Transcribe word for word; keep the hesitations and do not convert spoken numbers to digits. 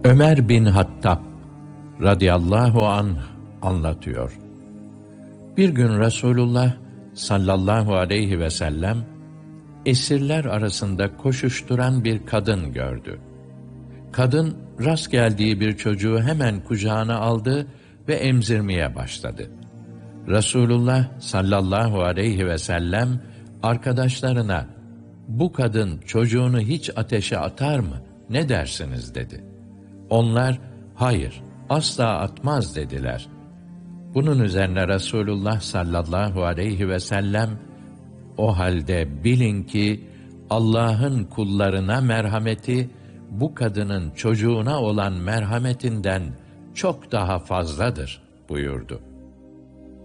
Ömer bin Hattab radıyallahu anh anlatıyor. Bir gün Resulullah sallallahu aleyhi ve sellem esirler arasında koşuşturan bir kadın gördü. Kadın rast geldiği bir çocuğu hemen kucağına aldı ve emzirmeye başladı. Resulullah sallallahu aleyhi ve sellem arkadaşlarına "Bu kadın çocuğunu hiç ateşe atar mı? Ne dersiniz?" dedi. Onlar "Hayır, asla atmaz." dediler. Bunun üzerine Resulullah sallallahu aleyhi ve sellem "O halde bilin ki Allah'ın kullarına merhameti bu kadının çocuğuna olan merhametinden çok daha fazladır" buyurdu.